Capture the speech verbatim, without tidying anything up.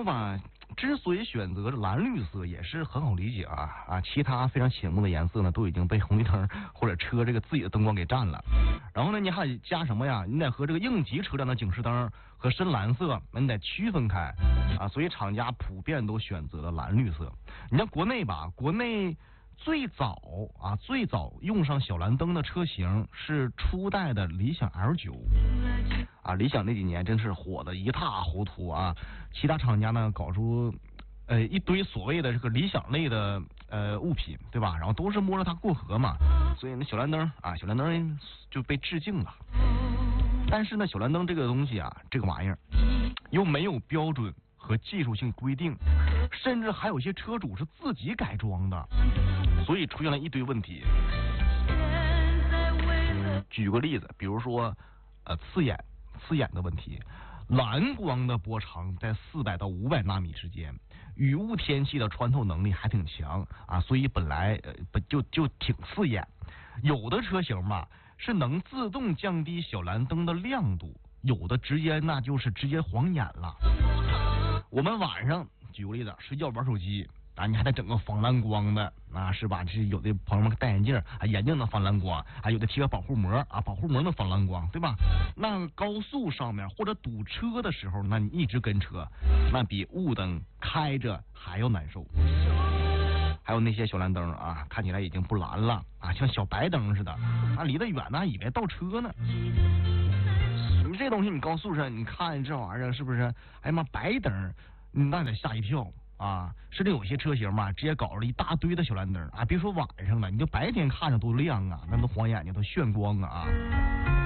友吧，之所以选择蓝绿色，也是很好理解啊啊，其他非常醒目的颜色呢，都已经被红绿灯或者车这个自己的灯光给占了。然后呢，你还得加什么呀？你得和这个应急车辆的警示灯和深蓝色，那你得区分开啊。所以厂家普遍都选择了蓝绿色。你像国内吧，国内最早啊最早用上小蓝灯的车型是初代的理想 L 九。啊，理想那几年真是火的一塌糊涂啊！其他厂家呢搞出呃一堆所谓的这个理想类的呃物品，对吧？然后都是摸着它过河嘛，所以那小蓝灯啊，小蓝灯就被致敬了。但是呢，小蓝灯这个东西啊，这个玩意儿又没有标准和技术性规定，甚至还有些车主是自己改装的，所以出现了一堆问题。嗯，举个例子，比如说呃刺眼。刺眼的问题，蓝光的波长在四百到五百纳米之间，雨雾天气的穿透能力还挺强啊，所以本来呃不就就挺刺眼。有的车型嘛是能自动降低小蓝灯的亮度，有的直接那就是直接晃眼了。我们晚上举个例子，睡觉玩手机啊，你还得整个防蓝光的啊，是吧？这有的朋友们戴眼镜啊，眼镜能防蓝光啊，有的贴个保护膜啊，保护膜能防蓝光，对吧？那高速上面或者堵车的时候，那你一直跟车，那比雾灯开着还要难受。还有那些小蓝灯啊，看起来已经不蓝了啊，像小白灯似的，啊，离得远呢，以为倒车呢。你这东西，你高速上你看这玩意儿是不是？哎呀妈，白灯，那得吓一跳。啊，甚至有些车型嘛，直接搞了一大堆的小蓝灯啊，别说晚上了，你就白天看着都亮啊，那都晃眼睛，都炫光啊。